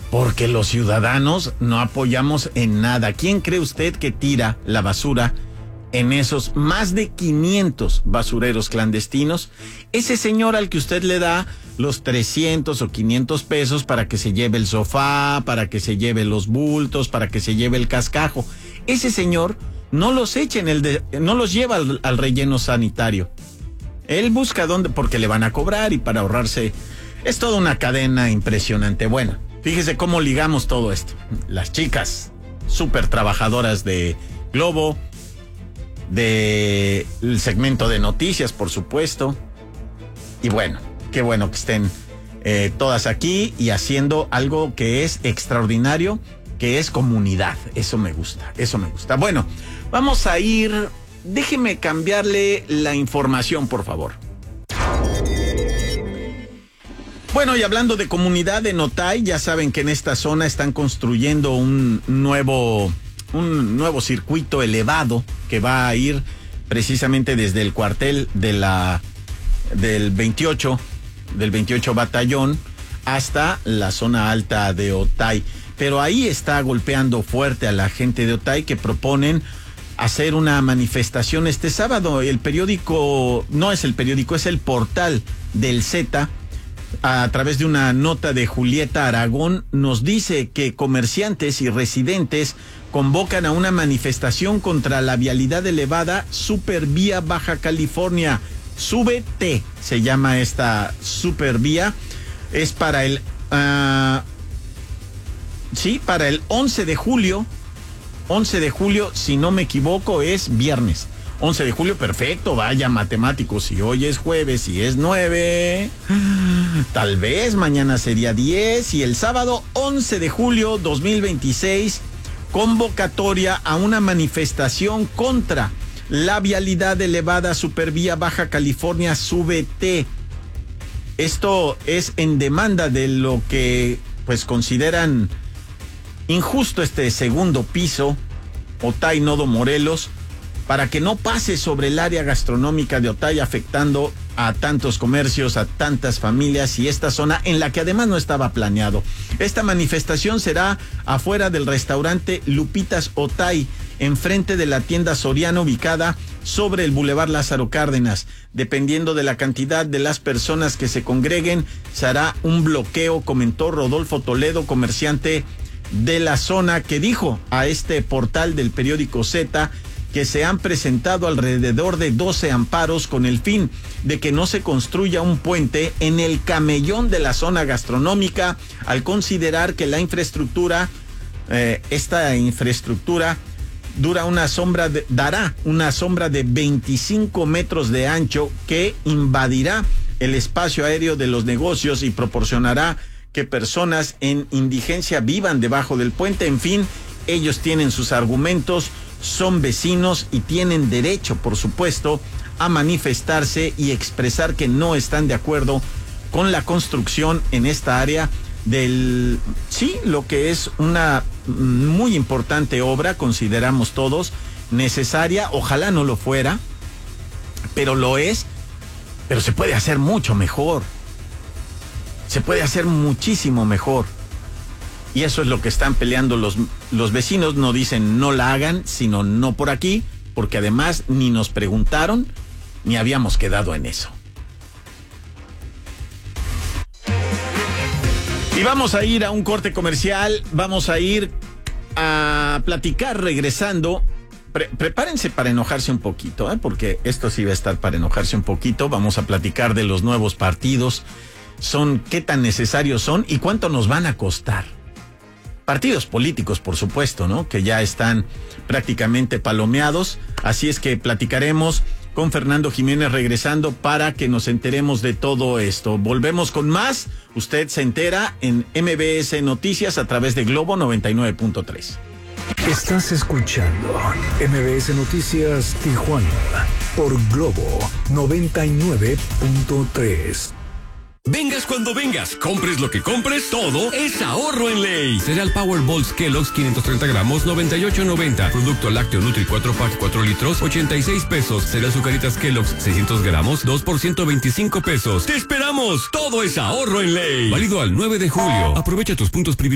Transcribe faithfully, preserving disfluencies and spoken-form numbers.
porque los ciudadanos no apoyamos en nada. ¿Quién cree usted que tira la basura en esos más de quinientos basureros clandestinos? Ese señor al que usted le da los trescientos o quinientos pesos para que se lleve el sofá, para que se lleve los bultos, para que se lleve el cascajo. Ese señor no los echa en el de, no los lleva al, al relleno sanitario. Él busca dónde, porque le van a cobrar y para ahorrarse. Es toda una cadena impresionante. Bueno, fíjese cómo ligamos todo esto. Las chicas súper trabajadoras de Globo, del segmento de noticias, por supuesto. Y bueno, qué bueno que estén eh, todas aquí y haciendo algo que es extraordinario, que es comunidad. Eso me gusta, eso me gusta. Bueno, vamos a ir. Déjeme cambiarle la información, por favor. Bueno, y hablando de comunidad en Otay, ya saben que en esta zona están construyendo un nuevo, un nuevo circuito elevado que va a ir precisamente desde el cuartel de la, del veintiocho, del veintiocho Batallón hasta la zona alta de Otay. Pero ahí está golpeando fuerte a la gente de Otay, que proponen hacer una manifestación este sábado. El periódico, no es el periódico, es el portal del Z, a través de una nota de Julieta Aragón, nos dice que comerciantes y residentes convocan a una manifestación contra la vialidad elevada Supervía Baja California. Súbete, se llama esta supervía. Es para el, uh, sí, para el once de julio. once de julio, si no me equivoco, es viernes. once de julio, perfecto, vaya matemáticos. Si hoy es jueves y es nueve, tal vez mañana sería diez. Y el sábado once de julio dos mil veintiséis, convocatoria a una manifestación contra la vialidad elevada Supervía Baja California Súbete. Esto es en demanda de lo que pues consideran injusto este segundo piso, Otay Nodo Morelos, para que no pase sobre el área gastronómica de Otay, afectando a tantos comercios, a tantas familias y esta zona en la que además no estaba planeado. Esta manifestación será afuera del restaurante Lupitas Otay, enfrente de la tienda Soriana ubicada sobre el Boulevard Lázaro Cárdenas. Dependiendo de la cantidad de las personas que se congreguen, se hará un bloqueo, comentó Rodolfo Toledo, comerciante de la zona, que dijo a este portal del periódico Z que se han presentado alrededor de doce amparos con el fin de que no se construya un puente en el camellón de la zona gastronómica, al considerar que la infraestructura, eh, esta infraestructura dura una sombra de, dará una sombra de veinticinco metros de ancho que invadirá el espacio aéreo de los negocios y proporcionará que personas en indigencia vivan debajo del puente. En fin, ellos tienen sus argumentos, son vecinos y tienen derecho, por supuesto, a manifestarse y expresar que no están de acuerdo con la construcción en esta área del, sí, lo que es una muy importante obra, consideramos todos, necesaria. Ojalá no lo fuera, pero lo es, pero se puede hacer mucho mejor. Se puede hacer muchísimo mejor. Y eso es lo que están peleando los, los vecinos. No dicen no la hagan, sino no por aquí, porque además ni nos preguntaron, ni habíamos quedado en eso. Y vamos a ir a un corte comercial, vamos a ir a platicar regresando. Pre- prepárense para enojarse un poquito, ¿eh? Porque esto sí va a estar para enojarse un poquito. Vamos a platicar de los nuevos partidos. Son, qué tan necesarios son y cuánto nos van a costar. Partidos políticos, por supuesto, ¿no? Que ya están prácticamente palomeados. Así es que platicaremos con Fernando Jiménez regresando para que nos enteremos de todo esto. Volvemos con más. Usted se entera en M B S Noticias a través de Globo noventa y nueve punto tres. Estás escuchando M B S Noticias Tijuana por Globo noventa y nueve punto tres. Vengas cuando vengas, compres lo que compres, todo es ahorro en ley. Cereal Powerballs Kellogg's quinientos treinta gramos, noventa y ocho noventa. Producto lácteo Nutri cuatro pack cuatro litros, ochenta y seis pesos. Cereal Zucaritas Kellogg's seiscientos gramos, dos por ciento veinticinco pesos. ¡Te esperamos! Todo es ahorro en ley. Válido al nueve de julio. Aprovecha tus puntos privilegiados